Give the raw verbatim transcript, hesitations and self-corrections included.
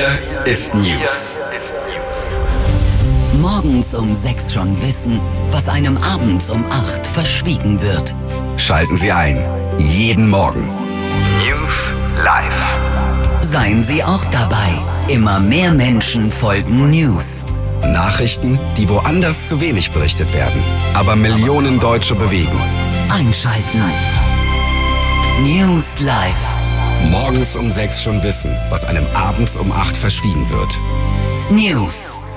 Hier ist News. Morgens um sechs schon wissen, was einem abends um acht verschwiegen wird. Schalten Sie ein. Jeden Morgen. News live. Seien Sie auch dabei. Immer mehr Menschen folgen News. Nachrichten, die woanders zu wenig berichtet werden, aber Millionen Deutsche bewegen. Einschalten. News live. Morgens um sechs schon wissen, was einem abends um acht verschwiegen wird. News.